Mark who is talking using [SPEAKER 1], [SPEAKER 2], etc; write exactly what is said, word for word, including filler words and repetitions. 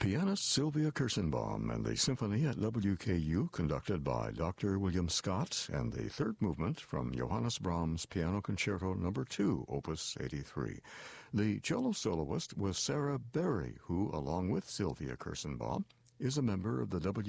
[SPEAKER 1] Pianist Sylvia Kirschenbaum and the Symphony at W K U, conducted by Doctor William Scott, and the third movement from Johannes Brahms' Piano Concerto Number two, Opus eighty-three. The cello soloist was Sarah Berry, who, along with Sylvia Kirschenbaum, is a member of the W